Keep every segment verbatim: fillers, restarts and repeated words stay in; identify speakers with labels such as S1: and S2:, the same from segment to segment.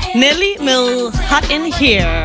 S1: Nelly med Hot in Here.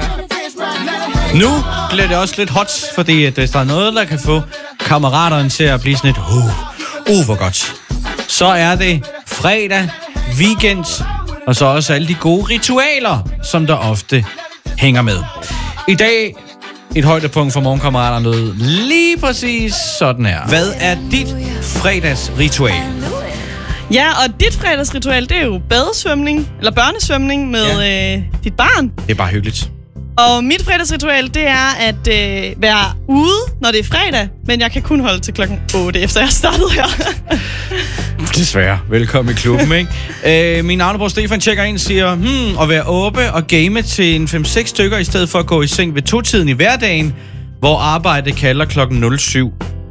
S2: Nu bliver det også lidt hot, fordi at hvis der er noget, der kan få kammeraterne til at blive sådan et uh, uh, hvor godt. Så er det fredag, weekend, og så også alle de gode ritualer, som der ofte hænger med. I dag et højdepunkt for morgenkammeraterne lød lige præcis sådan her. Hvad er dit fredagsritual?
S1: Ja, og dit fredagsritual, det er jo badesvømning, eller børnesvømning med ja. øh, dit barn.
S2: Det er bare hyggeligt.
S1: Og mit fredagsritual, det er at øh, være ude, når det er fredag, men jeg kan kun holde til klokken otte, efter jeg startede her.
S2: Desværre. Velkommen i klubben, ikke? Øh, min navnebror Stefan tjekker ind og siger, hmm, at være oppe og game til en fem seks stykker, i stedet for at gå i seng ved to-tiden i hverdagen, hvor arbejdet kalder klokken nul syv.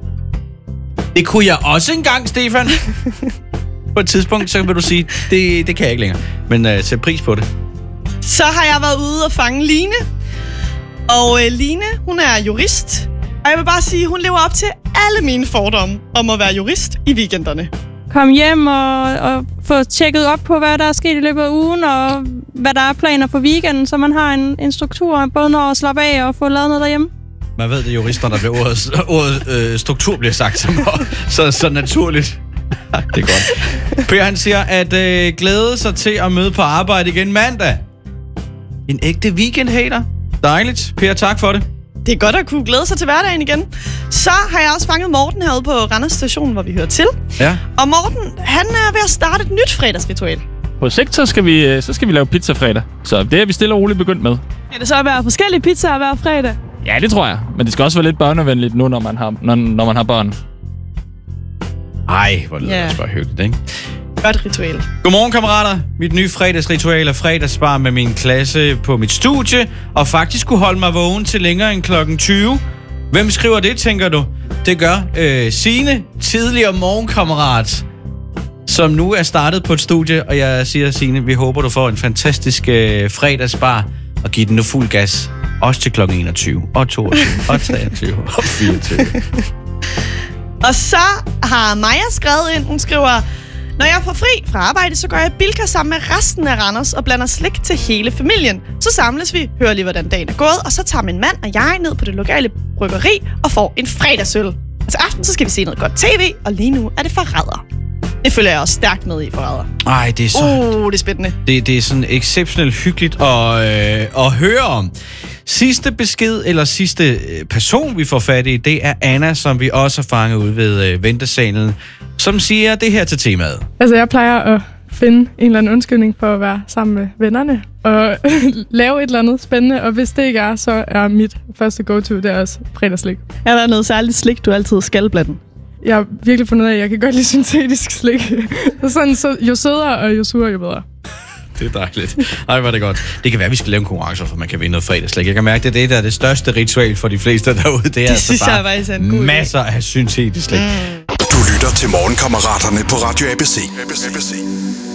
S2: Det kunne jeg også engang, Stefan. På et tidspunkt, så vil du sige, det, det kan jeg ikke længere. Men øh, sæt pris på det.
S1: Så har jeg været ude og fange Line. Og øh, Line, hun er jurist. Og jeg vil bare sige, hun lever op til alle mine fordomme om at være jurist i weekenderne.
S3: Kom hjem og, og få tjekket op på, hvad der er sket i løbet af ugen, og hvad der er planer for weekenden, så man har en, en struktur, både når at slappe af og få lavet noget derhjemme.
S2: Man ved, det er jurister, der bliver ordet, ordet øh, struktur bliver sagt som så, så naturligt. Det er godt. Per, han siger, at øh, glæde sig til at møde på arbejde igen mandag. En ægte weekend-hater. Dejligt. Per, tak for det.
S1: Det er godt at kunne glæde sig til hverdagen igen. Så har jeg også fanget Morten herude på Randers Station, hvor vi hører til.
S2: Ja. Og
S1: Morten, han er ved at starte et nyt fredagsritual.
S4: På sigt, så skal vi, så skal vi lave pizza fredag. Så det er vi stille og roligt begyndt med.
S3: Kan det så være forskellige pizzaer hver fredag?
S4: Ja, det tror jeg. Men det skal også være lidt børnevenligt nu, når man har, når, når man har børn.
S2: Ej, hvor lyder
S1: yeah.
S2: det bare hyggeligt, ikke?
S1: Godt ritual.
S2: Godmorgen, kammerater. Mit nye fredagsritual er fredagsbar med min klasse på mit studie, og faktisk kunne holde mig vågen til længere end klokken tyve. Hvem skriver det, tænker du? Det gør øh, Signe, tidligere morgenkammerat, som nu er startet på et studie, og jeg siger, Signe, vi håber, du får en fantastisk øh, fredagsbar, og giver den nu fuld gas, også til klokken enogtyve, og toogtyve, og treogtyve, og fireogtyve.
S1: Og så har Maja skrevet ind, hun skriver, når jeg får fri fra arbejde, så går jeg Bilka sammen med resten af Randers og blander slik til hele familien. Så samles vi, hører lige, hvordan dagen er gået, og så tager min mand og jeg ned på det lokale bryggeri og får en fredagsøl. Altså aften, så skal vi se noget godt tv, og lige nu er det Forræder. Det følger jeg også stærkt med i Forræder.
S2: Ej, det er så...
S1: Uh, det er spændende.
S2: Det, det er sådan exceptionelt hyggeligt at, øh, at høre om. Sidste besked, eller sidste person, vi får fat i, det er Anna, som vi også har fanget ud ved øh, ventesalen, som siger det her til temaet.
S5: Altså, jeg plejer at finde en eller anden undskyldning for at være sammen med vennerne og lave et eller andet spændende, og hvis det ikke er, så er mit første go-to, det er også fredagslik.
S1: Er der noget særligt slik, du altid skal blande?
S5: Jeg har virkelig fundet ud af, at jeg kan godt lide syntetisk slik. Sådan, så jo sødere og jo surere, jo bedre.
S2: Det er dejligt. Ej, var det godt. Det kan være, at vi skal lave en konkurrence, for man kan vinde noget fredagslik. Jeg kan mærke, at det er det, der er det største ritual for de fleste derude. Det er
S1: det
S2: altså
S1: synes
S2: bare
S1: jeg faktisk er en god
S2: masser af syntetisk slik.
S6: Mm. Du lytter til Morgenkammeraterne på Radio A B C. A B C.